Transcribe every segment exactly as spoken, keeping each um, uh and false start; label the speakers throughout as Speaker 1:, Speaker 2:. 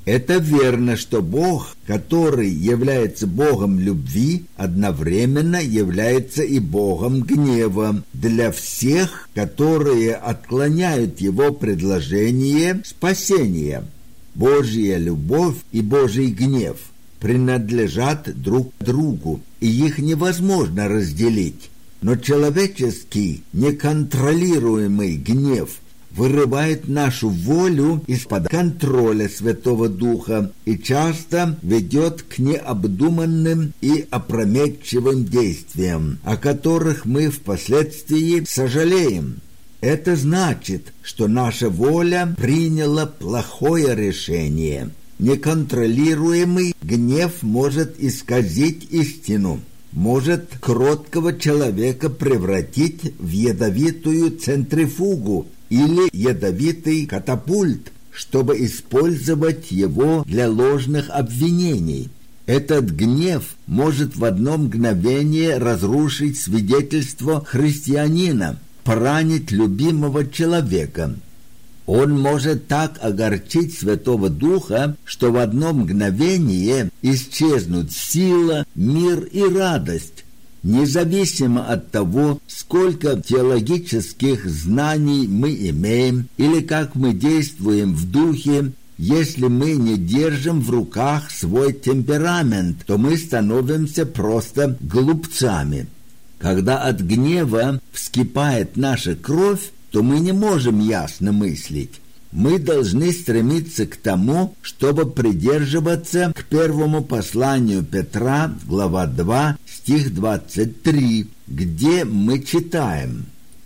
Speaker 1: Это верно, что Бог, который является Богом любви, одновременно является и Богом гнева для всех, которые отклоняют Его предложение спасения. Божья любовь и Божий гнев принадлежат друг другу, и их невозможно разделить. Но человеческий, неконтролируемый гнев вырывает нашу волю из-под контроля Святого Духа и часто ведет к необдуманным и опрометчивым действиям, о которых мы впоследствии сожалеем. Это значит, что наша воля приняла плохое решение. Неконтролируемый гнев может исказить истину, может кроткого человека превратить в ядовитую центрифугу или ядовитый катапульт, чтобы использовать его для ложных обвинений. Этот гнев может в одно мгновение разрушить свидетельство христианина, поранить любимого человека. Он может так огорчить Святого Духа, что в одно мгновение исчезнут сила, мир и радость. Независимо от того, сколько теологических знаний мы имеем или как мы действуем в духе, если мы не держим в руках свой темперамент, то мы становимся просто глупцами. Когда от гнева вскипает наша кровь, то мы не можем ясно мыслить. Мы должны стремиться к тому, чтобы придерживаться к первому посланию Петра, глава два, стих двадцать три, где мы читаем: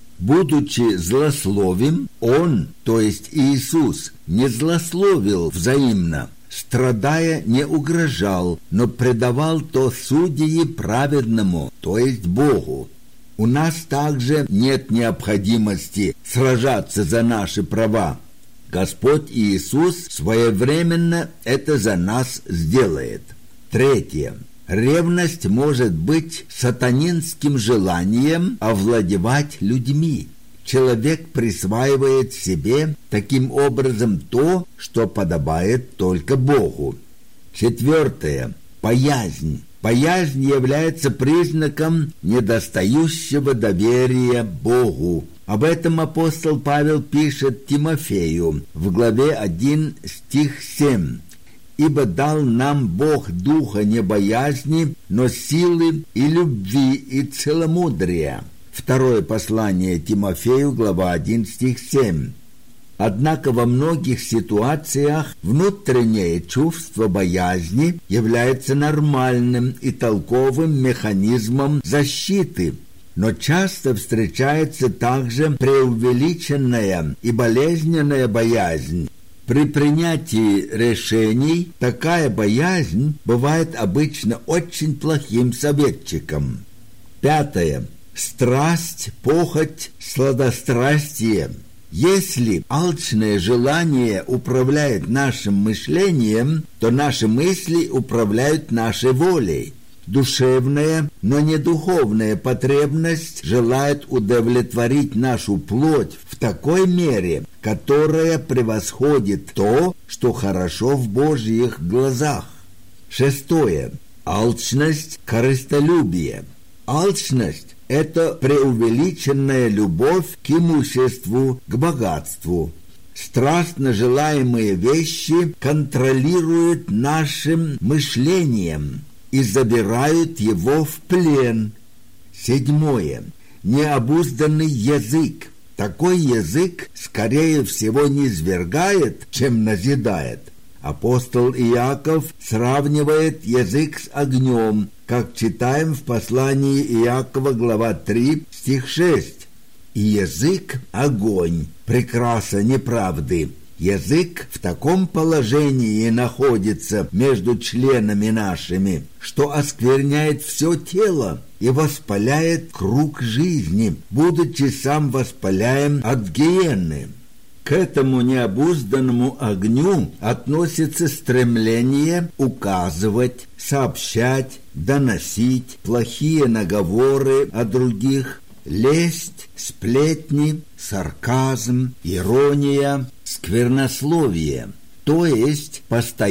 Speaker 1: «Будучи злословим, Он, то есть Иисус, не злословил взаимно, страдая не угрожал, но предавал то судьи праведному, то есть Богу». У нас также нет необходимости сражаться за наши права. Господь Иисус своевременно это за нас сделает. Третье. Ревность может быть сатанинским желанием овладевать людьми. Человек присваивает себе таким образом то, что подобает только Богу. Четвертое. Боязнь. Боязнь является признаком недостающего доверия Богу. Об этом апостол Павел пишет Тимофею в главе один, стих семь. «Ибо дал нам Бог духа не боязни, но силы и любви и целомудрия». Второе послание Тимофею, глава один, стих семь. Однако во многих ситуациях внутреннее чувство боязни является нормальным и толковым механизмом защиты, но часто встречается также преувеличенная и болезненная боязнь. При принятии решений такая боязнь бывает обычно очень плохим советчиком. Пятое. Страсть, похоть, сладострастие. Если алчное желание управляет нашим мышлением, то наши мысли управляют нашей волей. Душевная, но не духовная потребность желает удовлетворить нашу плоть в такой мере, которая превосходит то, что хорошо в Божьих глазах. Шестое. Алчность, корыстолюбие. Алчность – это преувеличенная любовь к имуществу, к богатству. Страстно желаемые вещи контролируют нашим мышлением и забирают его в плен. Седьмое. Необузданный язык. Такой язык, скорее всего, низвергает, чем назидает. Апостол Иаков сравнивает язык с огнем, как читаем в послании Иакова, глава три, стих шесть. «И язык — огонь, прекраса неправды». Язык в таком положении находится между членами нашими, что оскверняет все тело и воспаляет круг жизни, будучи сам воспаляем от гиены. К этому необузданному огню относится стремление указывать, сообщать, доносить плохие наговоры о других, лесть, сплетни, сарказм, ирония, сквернословие, то есть постоянно